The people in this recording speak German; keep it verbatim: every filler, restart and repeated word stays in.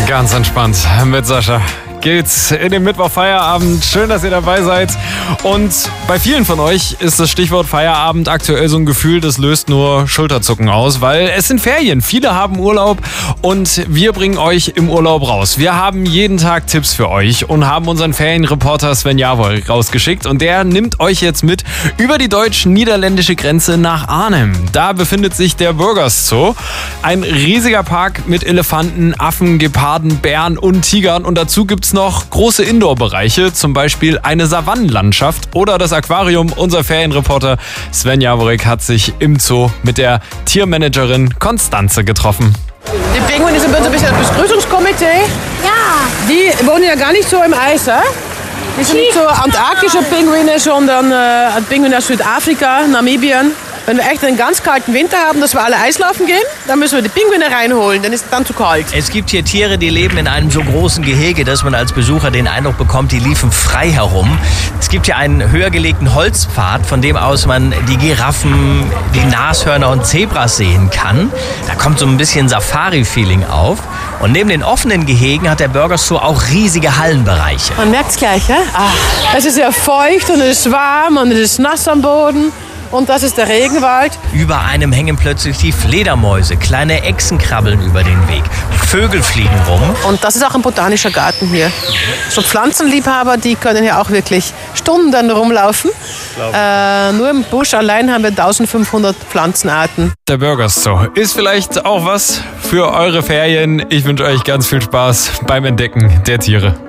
Ganz entspannt mit Sascha geht's in den Mittwoch-Feierabend. Schön, dass ihr dabei seid. Und bei vielen von euch ist das Stichwort Feierabend aktuell so ein Gefühl, das löst nur Schulterzucken aus, weil es sind Ferien. Viele haben Urlaub und wir bringen euch im Urlaub raus. Wir haben jeden Tag Tipps für euch und haben unseren Ferienreporter Sven Jawor rausgeschickt und der nimmt euch jetzt mit über die deutsch-niederländische Grenze nach Arnhem. Da befindet sich der Burgers Zoo. Ein riesiger Park mit Elefanten, Affen, Geparden, Bären und Tigern und dazu gibt's noch große Indoor-Bereiche, zum Beispiel eine Savannenlandschaft oder das Aquarium. Unser Ferienreporter Sven Jawor hat sich im Zoo mit der Tiermanagerin Konstanze getroffen. Die Pinguine sind bei uns ein bisschen das Begrüßungskomitee. Ja. Die wohnen ja gar nicht so im Eis, hè? Die sind nicht so antarktische Pinguine, sondern äh, Pinguine aus Südafrika, Namibien. Wenn wir echt einen ganz kalten Winter haben, dass wir alle Eislaufen gehen, dann müssen wir die Pinguine reinholen, dann ist es dann zu kalt. Es gibt hier Tiere, die leben in einem so großen Gehege, dass man als Besucher den Eindruck bekommt, die liefen frei herum. Es gibt hier einen höher gelegten Holzpfad, von dem aus man die Giraffen, die Nashörner und Zebras sehen kann. Da kommt so ein bisschen Safari-Feeling auf. Und neben den offenen Gehegen hat der Burgers Zoo auch riesige Hallenbereiche. Man merkt es gleich, hè? Ah, es ist sehr feucht und es ist warm und es ist nass am Boden. Und das ist der Regenwald. Über einem hängen plötzlich die Fledermäuse. Kleine Echsen krabbeln über den Weg. Vögel fliegen rum. Und das ist auch ein botanischer Garten hier. So Pflanzenliebhaber, die können hier auch wirklich Stunden rumlaufen. Äh, nur im Busch allein haben wir eintausendfünfhundert Pflanzenarten. Der Burgers Zoo ist vielleicht auch was für eure Ferien. Ich wünsche euch ganz viel Spaß beim Entdecken der Tiere.